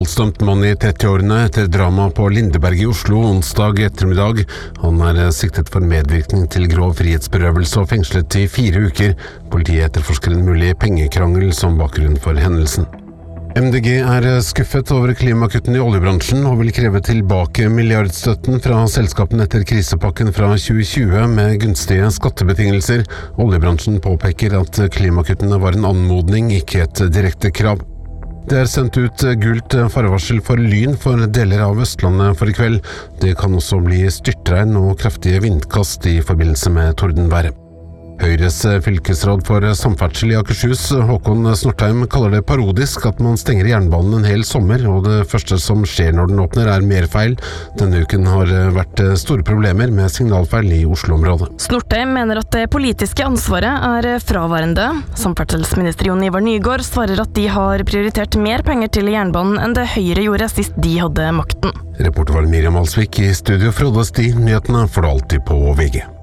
voldsdømt mann i 30-årene etter drama på Lindeberg i Oslo onsdag ettermiddag. Han siktet for medvirkning til grov frihetsberøvelse og fengslet i 4 uker. Politiet etterforsker en mulig pengekrangel som bakgrunn for hendelsen. MDG skuffet over klimakutten i oljebransjen og vil kreve tilbake milliardstøtten fra selskapene etter krisepakken fra 2020 med gunstige skattebetingelser. Oljebransjen påpeker at klimakuttene var en anmodning, ikke et direkte krav. Det sendt ut gult farevarsel for lyn for deler av Østlandet for i kveld. Det kan også bli styrtregn og kraftige vindkast i forbindelse med tordenvær. Høyres fylkesråd for samferdsel i Akershus, Håkon Snortheim, kaller det parodisk at man stenger jernbanen en hel sommer, og det første som skjer når den åpner mer feil. Denne uken har vært store problemer med signalfeil i Oslo-området. Snortheim mener at det politiske ansvaret fraværende. Samferdselsminister Jon Ivar Nygård svarer at de har prioritert mer penger til jernbanen enn det Høyre gjorde sist de hadde makten. Reporter var Miriam Alsvik, i studio Frode Sti. Nyhetene får du alltid på VG.